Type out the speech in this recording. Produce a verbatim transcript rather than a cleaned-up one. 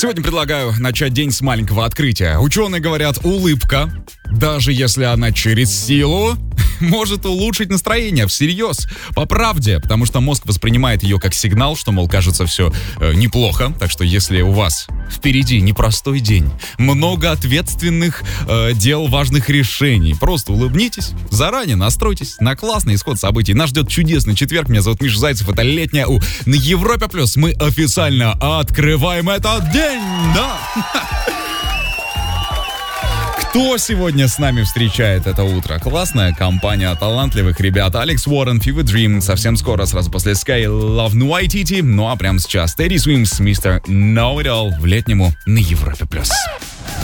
Сегодня предлагаю начать день с маленького открытия. Ученые говорят, улыбка, даже если она через силу, может улучшить настроение всерьез, по правде, потому что мозг воспринимает ее как сигнал, что, мол, кажется, все э, неплохо. Так что если у вас впереди непростой день, много ответственных э, дел, важных решений, просто улыбнитесь, заранее настройтесь на классный исход событий. Нас ждет чудесный четверг. Меня зовут Миша Зайцев, это летняя У на Европе Плюс. Мы официально открываем этот день, да! Кто сегодня с нами встречает это утро? Классная компания талантливых ребят. Алекс Уоррен, Fever Dream. Совсем скоро, сразу после Sky, Love No ай ти ти. Ну а прямо сейчас Teddy Swims, мистер Know It All в летнему на Европе+.